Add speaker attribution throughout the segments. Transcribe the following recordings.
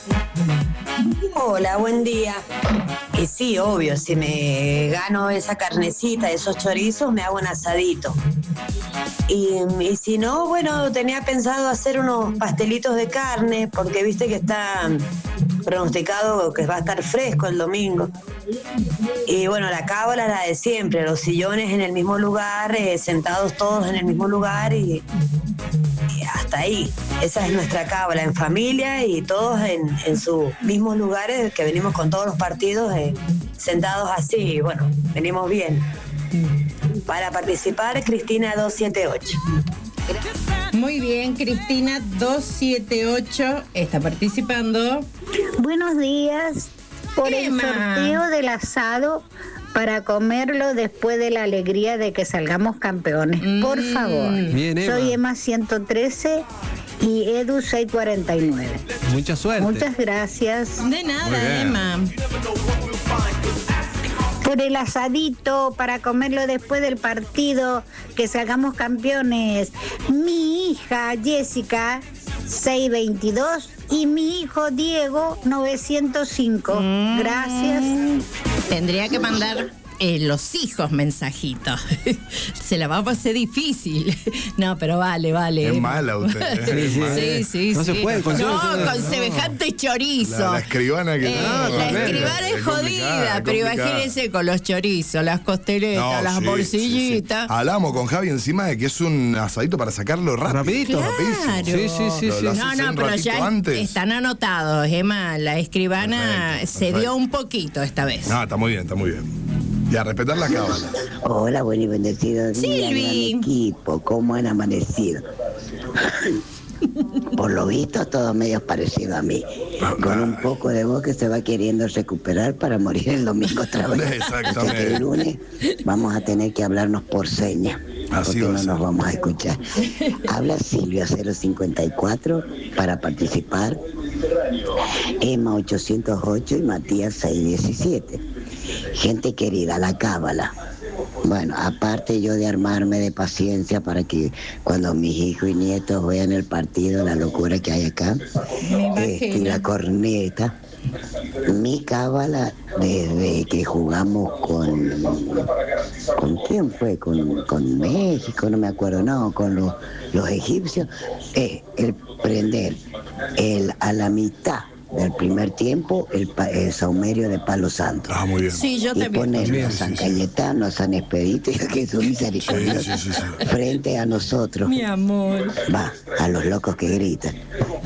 Speaker 1: Hola, buen día. Y sí, obvio, si me gano esa carnecita, esos chorizos, me hago un asadito. Y si no, bueno, tenía pensado hacer unos pastelitos de carne, porque viste que está pronosticado que va a estar fresco el domingo. Y bueno, la cábala la de siempre, los sillones en el mismo lugar, sentados todos en el mismo lugar y hasta ahí. Esa es nuestra cábala en familia y todos en sus mismos lugares, que venimos con todos los partidos sentados así. Y bueno, venimos bien. Para participar, Cristina 278.
Speaker 2: Muy bien, Cristina 278 está participando.
Speaker 3: Buenos días. Por
Speaker 2: Emma.
Speaker 3: el sorteo del asado para comerlo después de la alegría de que salgamos campeones. Por favor.
Speaker 4: Bien, Emma.
Speaker 3: Soy Emma 113 y Edu 649.
Speaker 4: Mucha suerte.
Speaker 3: Muchas gracias.
Speaker 2: De
Speaker 4: Muy
Speaker 2: nada,
Speaker 4: bien.
Speaker 2: Emma.
Speaker 3: Por el asadito para comerlo después del partido, que salgamos campeones. Mi hija Jessica 622 y mi hijo Diego 905. Gracias.
Speaker 2: Tendría que mandar los hijos mensajitos. Se la vamos a hacer difícil. No, pero vale.
Speaker 5: Es mala usted.
Speaker 2: Sí.
Speaker 4: No se puede, con
Speaker 2: No,
Speaker 4: solo-
Speaker 2: con semejante chorizo.
Speaker 5: La escribana que...
Speaker 2: La
Speaker 4: tremendo.
Speaker 2: escribana es
Speaker 5: Es
Speaker 2: jodida,
Speaker 5: complicada,
Speaker 2: pero
Speaker 5: complicada.
Speaker 2: imagínense con los chorizos, las costeletas,
Speaker 5: No,
Speaker 2: las
Speaker 5: sí,
Speaker 2: morcillitas.
Speaker 5: sí, sí. Hablamos con Javi encima de que es un asadito para sacarlo rápido.
Speaker 4: Rapidito.
Speaker 5: Rapidísimo.
Speaker 4: Sí.
Speaker 5: Lo
Speaker 2: No,
Speaker 5: haces un
Speaker 2: pero
Speaker 5: ratito
Speaker 2: ya
Speaker 5: antes.
Speaker 2: están anotados, Emma. La escribana
Speaker 5: Perfecto,
Speaker 2: se dio
Speaker 5: perfecto.
Speaker 2: un poquito esta vez.
Speaker 5: No, está muy bien, está muy bien. Y a respetar la cábala.
Speaker 6: Hola, buen y bendecido día,
Speaker 2: Silvi.
Speaker 6: gran equipo. ¿Cómo han amanecido? Por lo visto, todo medio parecido a mí. Con un poco de voz que se va queriendo recuperar para morir el domingo otra vez.
Speaker 5: Exactamente.
Speaker 6: O sea que el lunes vamos a tener que hablarnos por señas.
Speaker 5: Así
Speaker 6: Porque
Speaker 5: va a
Speaker 6: no
Speaker 5: ser.
Speaker 6: nos vamos a escuchar. Habla Silvia 054 para participar. Emma 808 y Matías 617. Gente querida, la cábala. Bueno, aparte yo de armarme de paciencia para que cuando mis hijos y nietos vean el partido, la locura que hay acá, y la corneta, mi cábala desde que jugamos ¿con quién fue? Con México, no me acuerdo, no, con los egipcios, es el prender a la mitad del primer tiempo el saumerio de Palo Santo.
Speaker 5: Ah, muy bien.
Speaker 2: Sí, yo
Speaker 6: Y
Speaker 2: también.
Speaker 6: ponerlo a
Speaker 5: Sí,
Speaker 6: San
Speaker 5: sí, sí.
Speaker 6: Cayetano, a San Expedito y a Jesús Misericordioso
Speaker 5: Sí.
Speaker 6: frente a nosotros.
Speaker 2: Mi amor.
Speaker 6: Va, a los locos que gritan.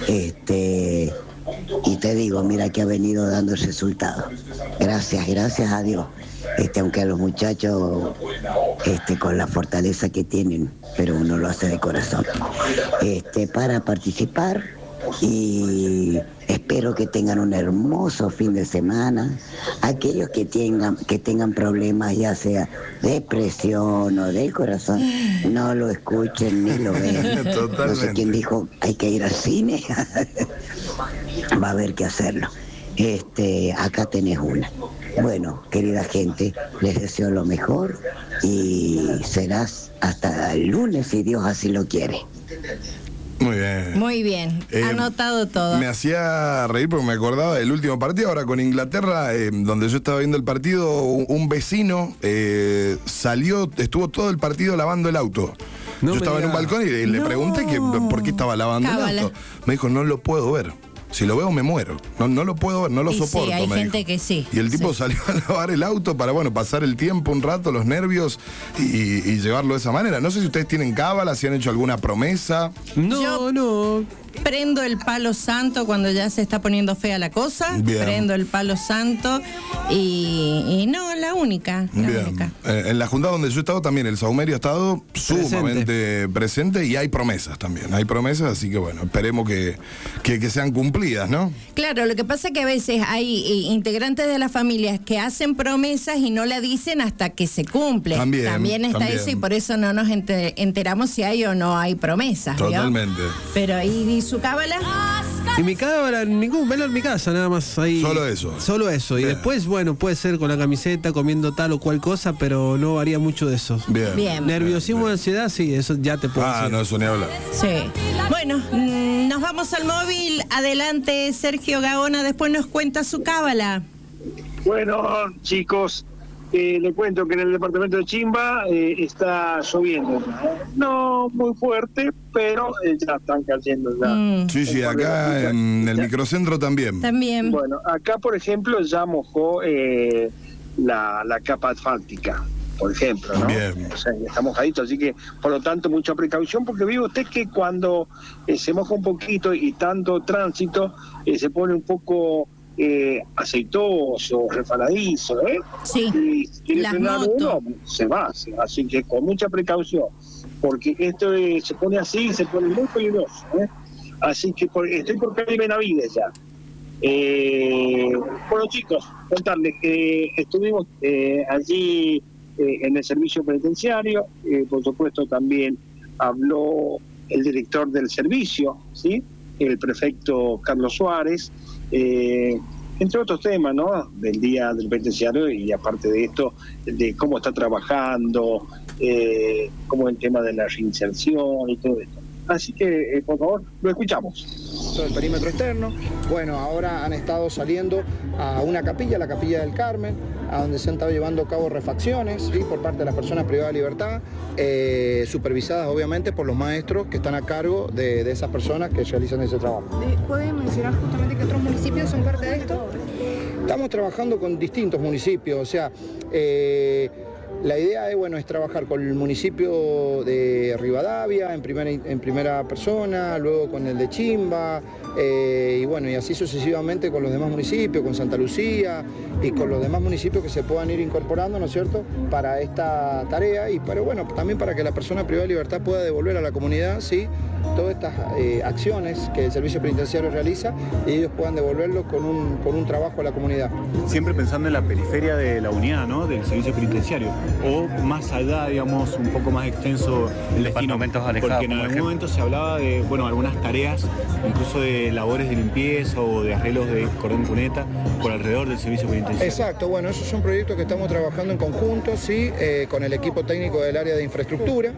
Speaker 6: Y te digo, mira que ha venido dando el resultado. Gracias a Dios. Aunque a los muchachos, con la fortaleza que tienen, pero uno lo hace de corazón. Para participar y espero que tengan un hermoso fin de semana. Aquellos que tengan problemas, ya sea depresión o del corazón, no lo escuchen ni lo vean. No sé
Speaker 5: Totalmente.
Speaker 6: quién dijo hay que ir al cine. Va a haber que hacerlo. Acá tenés una. Bueno, querida gente, les deseo lo mejor y serás hasta el lunes si Dios así lo quiere.
Speaker 5: Muy bien.
Speaker 2: Muy bien. Anotado todo.
Speaker 5: Me hacía reír porque me acordaba del último partido, ahora con Inglaterra, donde yo estaba viendo el partido, un vecino estuvo todo el partido lavando el auto.
Speaker 4: No
Speaker 5: yo
Speaker 4: me
Speaker 5: estaba en un
Speaker 4: digas.
Speaker 5: balcón y le pregunté por qué estaba lavando
Speaker 2: Cábala.
Speaker 5: el auto. Me dijo, no lo puedo ver. Si lo veo me muero. No lo puedo ver, no lo
Speaker 2: Y
Speaker 5: soporto.
Speaker 2: sí, hay
Speaker 5: me
Speaker 2: gente
Speaker 5: dijo.
Speaker 2: que sí.
Speaker 5: Y el tipo
Speaker 2: Sí.
Speaker 5: salió a lavar el auto para, pasar el tiempo un rato, los nervios y llevarlo de esa manera. No sé si ustedes tienen cábala, si han hecho alguna promesa.
Speaker 4: No.
Speaker 2: Prendo el palo santo cuando ya se está poniendo fea la cosa.
Speaker 5: Bien.
Speaker 2: Prendo el palo santo y no, la única.
Speaker 5: Bien. En la junta donde yo he estado también, el saumerio ha estado sumamente presente y hay promesas también. Hay promesas, así que bueno, esperemos que sean cumplidas, ¿no?
Speaker 2: Claro, lo que pasa es que a veces hay integrantes de las familias que hacen promesas y no la dicen hasta que se cumple.
Speaker 5: También
Speaker 2: está
Speaker 5: también.
Speaker 2: eso y por eso no nos enteramos si hay o no hay promesas. ¿vio?
Speaker 5: Totalmente.
Speaker 2: Pero ¿y su cábala?
Speaker 4: Y mi cábala, ningún velo en mi casa, nada más ahí.
Speaker 5: Solo eso.
Speaker 4: Solo eso. Y
Speaker 5: Bien.
Speaker 4: después, bueno, puede ser con la camiseta, comiendo tal o cual cosa, pero no varía mucho de eso.
Speaker 5: Bien.
Speaker 2: Bien.
Speaker 4: Nerviosismo, ansiedad, sí, eso ya te puedo decir.
Speaker 5: No, eso ni hablar.
Speaker 2: Sí. Bueno, nos vamos al móvil. Adelante, Sergio Gaona, después nos cuenta su cábala.
Speaker 7: Bueno, chicos, le cuento que en el departamento de Chimba está lloviendo. No muy fuerte, pero ya están cayendo ya.
Speaker 5: Sí, acá en el microcentro también.
Speaker 2: También.
Speaker 7: Bueno, acá, por ejemplo, ya mojó la capa asfáltica, por ejemplo, ¿no?
Speaker 5: Bien.
Speaker 7: O sea, está mojadito, así que, por lo tanto, mucha precaución, porque vive usted que cuando se moja un poquito y tanto tránsito, se pone un poco aceitoso, resbaladizo, ¿eh?
Speaker 2: Sí,
Speaker 7: Y si quiere
Speaker 2: las
Speaker 7: frenar
Speaker 2: motos.
Speaker 7: uno, se va. Así que con mucha precaución, porque esto se pone así y se pone muy peligroso, ¿eh? Así que estoy por calle Benavides ya. Bueno, chicos, contarles que estuvimos allí en el servicio penitenciario, por supuesto también habló el director del servicio, ¿sí? El prefecto Carlos Suárez, entre otros temas, ¿no? Del día del penitenciario y aparte de esto, de cómo está trabajando, cómo el tema de la reinserción y todo esto. Así que, por favor, lo escuchamos.
Speaker 8: El perímetro externo, bueno, ahora han estado saliendo a una capilla, la Capilla del Carmen, a donde se han estado llevando a cabo refacciones, ¿sí? Por parte de las personas privadas de libertad, supervisadas obviamente por los maestros que están a cargo de esas personas que realizan ese trabajo.
Speaker 9: ¿Puede mencionar justamente qué otros municipios son parte de esto?
Speaker 8: Estamos trabajando con distintos municipios, o sea, la idea es trabajar con el municipio de Rivadavia en primera persona, luego con el de Chimba, y así sucesivamente con los demás municipios, con Santa Lucía y con los demás municipios que se puedan ir incorporando, ¿no es cierto?, para esta tarea también para que la persona privada de libertad pueda devolver a la comunidad, ¿sí?, todas estas acciones que el servicio penitenciario realiza y ellos puedan devolverlo con un trabajo a la comunidad.
Speaker 10: Siempre pensando en la periferia de la unidad, ¿no?, del servicio penitenciario, o más allá, digamos, un poco más extenso el destino, porque en algún momento se hablaba de, algunas tareas, incluso de labores de limpieza o de arreglos de cordón cuneta por alrededor del servicio penitenciario.
Speaker 8: Exacto, esos son proyectos que estamos trabajando en conjunto, sí, con el equipo técnico del área de infraestructura,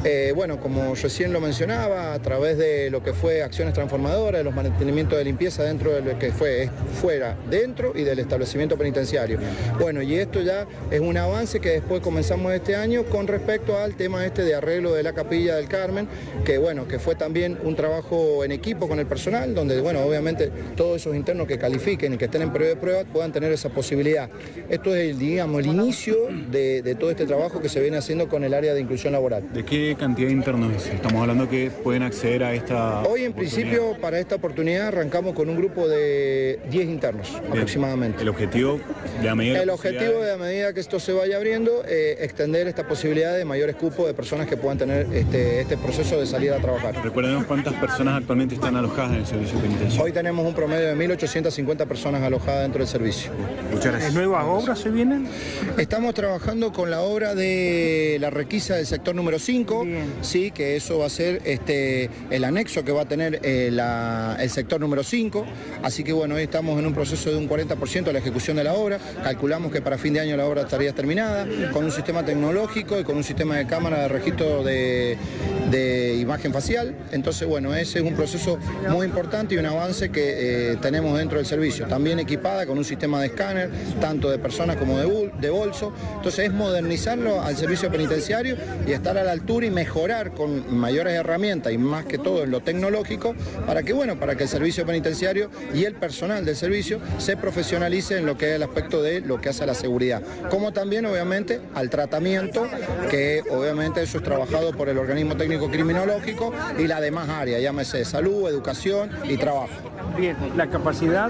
Speaker 8: como recién lo mencionaba, a través de lo que fue acciones transformadoras, de los mantenimientos de limpieza dentro de lo que fue dentro y del establecimiento penitenciario. Y esto ya es un avance que después comenzamos este año con respecto al tema de arreglo de la Capilla del Carmen, que fue también un trabajo en equipo con el personal, donde obviamente todos esos internos que califiquen y que estén en periodo de prueba puedan tener esa posibilidad. Esto es el inicio de todo este trabajo que se viene haciendo con el área de inclusión laboral.
Speaker 10: ¿De qué cantidad de internos estamos hablando que pueden acceder a esta
Speaker 8: Hoy en principio para esta oportunidad arrancamos con un grupo de 10 internos aproximadamente.
Speaker 10: ¿El objetivo de a
Speaker 8: medida que esto se vaya abriendo, extender esta posibilidad de mayores cupos de personas que puedan tener este proceso de salir a trabajar.
Speaker 10: Recuérdenos cuántas personas actualmente están alojadas en el servicio penitenciario.
Speaker 8: Hoy tenemos un promedio de 1.850 personas alojadas dentro del servicio.
Speaker 10: Muchas gracias.
Speaker 7: ¿Nuevas obras se vienen?
Speaker 8: Estamos trabajando con la obra de la requisa del sector número 5, sí, que eso va a ser el anexo que va a tener el sector número 5, así que hoy estamos en un proceso de un 40% de la ejecución de la obra, calculamos que para fin de año la obra estaría terminada, con un sistema tecnológico y con un sistema de cámara de registro de imagen facial. Entonces ese es un proceso muy importante y un avance que tenemos dentro del servicio, también equipada con un sistema de escáner, tanto de personas como de bolso. Entonces es modernizarlo al servicio penitenciario y estar a la altura y mejorar con mayores herramientas y más que todo en lo tecnológico para que el servicio penitenciario y el personal del servicio se profesionalice en lo que es el aspecto de lo que hace a la seguridad, como también obviamente al tratamiento, que obviamente eso es trabajado por el organismo técnico criminológico y la demás área, llámese salud, educación y trabajo.
Speaker 11: Bien, la capacidad,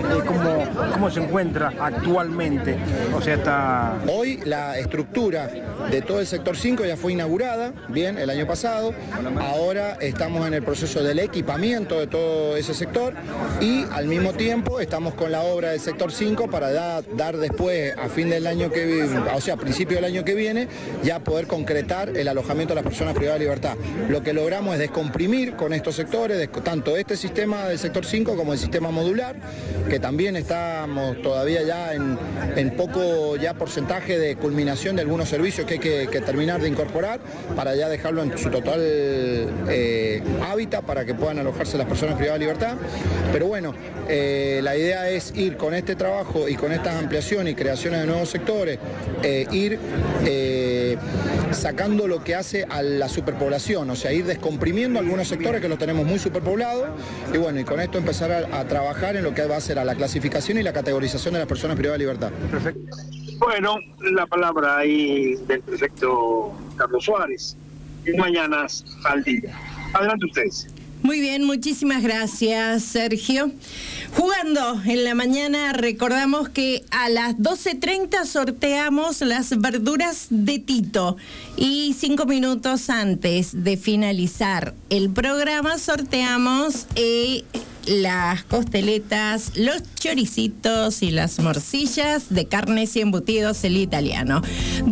Speaker 11: ¿cómo se encuentra actualmente? O sea, está...
Speaker 8: Hoy la estructura de todo el sector 5 ya fue inaugurada, bien, el año pasado. Ahora estamos en el proceso del equipamiento de todo ese sector y al mismo tiempo estamos con la obra del sector 5 para dar después, a fin del año que viene, o sea, a principio del año que viene, ya poder concretar el alojamiento de las personas privadas de libertad. Lo que logramos es descomprimir con estos sectores, tanto este sistema del sector 5 5 como el sistema modular, que también estamos todavía ya en poco ya porcentaje de culminación de algunos servicios que hay que terminar de incorporar para ya dejarlo en su total hábitat para que puedan alojarse las personas privadas de libertad. Pero bueno, la idea es ir con este trabajo y con estas ampliaciones y creaciones de nuevos sectores, ir sacando lo que hace a la superpoblación, o sea, ir descomprimiendo algunos sectores que los tenemos muy superpoblados y bueno, y con esto empezar a trabajar en lo que va a ser a la clasificación y la categorización de las personas privadas de libertad.
Speaker 7: Perfecto. Bueno, la palabra ahí del prefecto Carlos Suárez. Mañanas al día. Adelante ustedes.
Speaker 2: Muy bien, muchísimas gracias, Sergio. Jugando en la mañana, recordamos que a las 12:30 sorteamos las verduras de Tito y 5 minutos antes de finalizar el programa sorteamos las costeletas, los choricitos y las morcillas de carnes y embutidos El Italiano.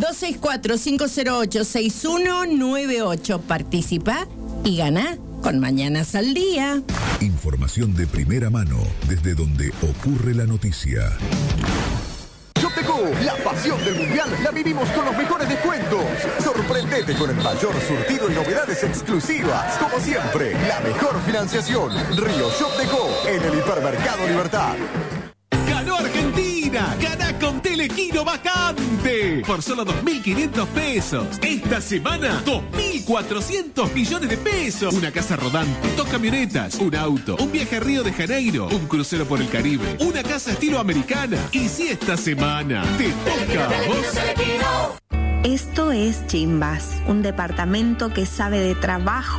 Speaker 2: 264-508-6198. Participa y gana con Mañanas al Día.
Speaker 12: Información de primera mano desde donde ocurre la noticia.
Speaker 13: Shopdeco, la pasión del mundial la vivimos con los mejores descuentos. Sorprendete con el mayor surtido y novedades exclusivas. Como siempre, la mejor financiación. Río Shopdeco en el Hipermercado Libertad.
Speaker 14: ¡Ganó Argentina! ¡Gana con Telequino Vacante! Por solo 2.500 pesos. Esta semana, 2.400 millones de pesos. Una casa rodante, 2 camionetas, un auto, un viaje a Río de Janeiro, un crucero por el Caribe, una casa estilo americana. Y si esta semana te toca a vos...
Speaker 15: Esto es Chimbas, un departamento que sabe de trabajo